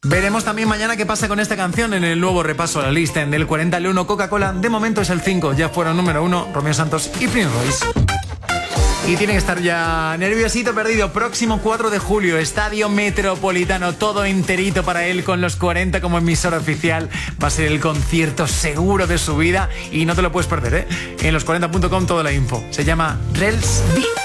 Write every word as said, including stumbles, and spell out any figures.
Veremos también mañana qué pasa con esta canción en el nuevo repaso a la lista. En el cuarenta el uno Coca-Cola, de momento es el cinco. Ya fueron número uno Romeo Santos y Prince Royce. Y tiene que estar ya nerviosito perdido. Próximo cuatro de julio, Estadio Metropolitano, todo enterito para él con los cuarenta como emisora oficial. Va a ser el concierto seguro de su vida y no te lo puedes perder, ¿eh? En los cuarenta punto com toda la info. Se llama Rels D.